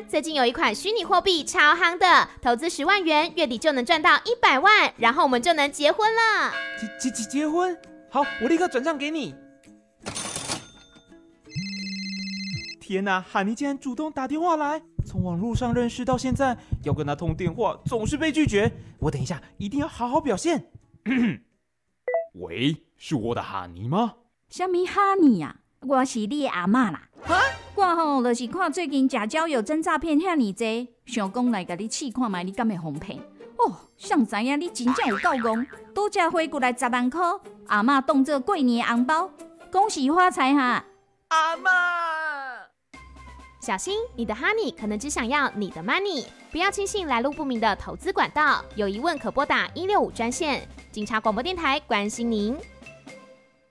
最近有一款虚拟货币超夯的，投资10万元，月底就能赚到100万，然后我们就能结婚了。 结婚？好，我立刻转账给你。天哪，哈尼竟然主动打电话来，从网络上认识到现在，要跟他通电话总是被拒绝。我等一下一定要好好表现。喂，是我的哈尼吗？ 什么哈尼啊？我是你的阿嬷啦。我吼就是看最近假交友真诈骗遐尼济，想讲来甲你试看卖，你敢会防骗？哦，谁知影你真正有够戆，拄则汇过来10万块，阿嬷当作过年的红包，恭喜发财哈！ 阿嬷。 小心，你的 Honey 可能只想要你的 money， 不要轻信来路不明的投资管道。有疑问可拨打165专线。警察广播电台关心您。